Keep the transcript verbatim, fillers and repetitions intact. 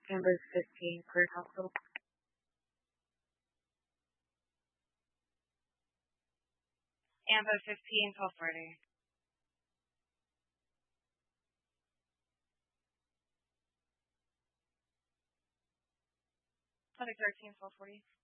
Campus fifteen, Clear Hospital. Amber fifteen, twelve forty. Clinic thirteen, twelve forty.